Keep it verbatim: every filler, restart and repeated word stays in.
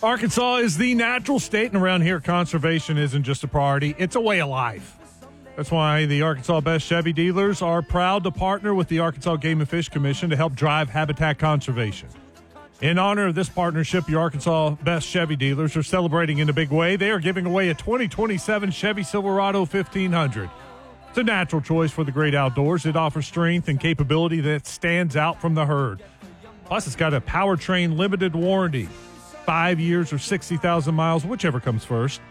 Arkansas is the natural state, and around here, conservation isn't just a priority, it's a way of life. That's why the Arkansas Best Chevy dealers are proud to partner with the Arkansas Game and Fish Commission to help drive habitat conservation. In honor of this partnership, your Arkansas Best Chevy dealers are celebrating in a big way. They are giving away a twenty twenty-seven Chevy Silverado fifteen hundred. It's a natural choice for the great outdoors. It offers strength and capability that stands out from the herd. Plus, it's got a powertrain limited warranty. Five years or sixty thousand miles, whichever comes first.